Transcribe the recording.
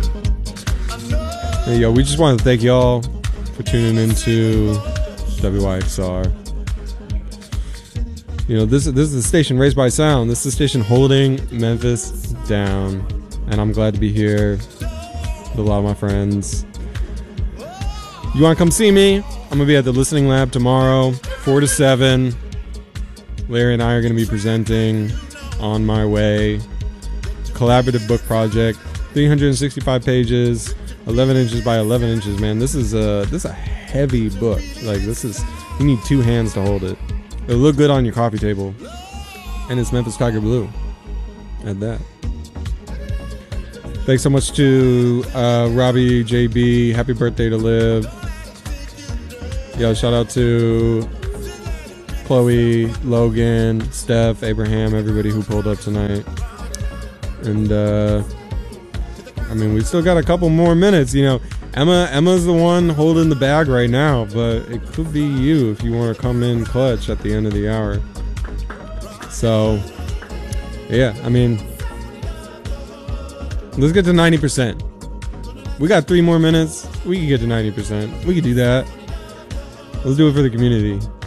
Hey, yo, we just want to thank y'all for tuning into WYXR. You know, this is the station raised by sound. This is the station holding Memphis down. And I'm glad to be here with a lot of my friends. You want to come see me? I'm going to be at the Listening Lab tomorrow, 4 to 7. Larry and I are going to be presenting On My Way. Collaborative book project. 365 pages. 11 inches by 11 inches, man. This is a heavy book. Like, you need 2 hands to hold it. It'll look good on your coffee table. And it's Memphis Tiger Blue. At that. Thanks so much to Robbie JB. Happy birthday to Liv. Yo, shout out to Chloe, Logan, Steph, Abraham, everybody who pulled up tonight. And I mean, we've still got a couple more minutes, you know. Emma's the one holding the bag right now, but it could be you if you want to come in clutch at the end of the hour. So, yeah, I mean, let's get to 90%. We got 3 more minutes. We can get to 90%. We can do that. Let's do it for the community.